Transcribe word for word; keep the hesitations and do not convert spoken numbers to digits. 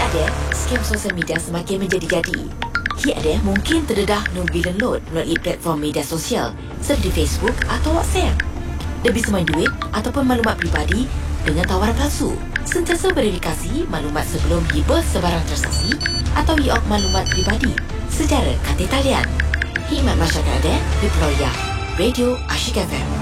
Ada, scam sosial media semakin menjadi-jadi. Hi ada mungkin terdedah bila load melalui platform media sosial seperti Facebook atau WhatsApp. Lebih semain duit ataupun maklumat peribadi dengan tawaran palsu. Sentiasa verifikasi maklumat sebelum hibah sebarang transaksi atau yiok maklumat peribadi secara kata talian. Hikmat masyarakat ada di Pulau Ya, Radio Asyik F M.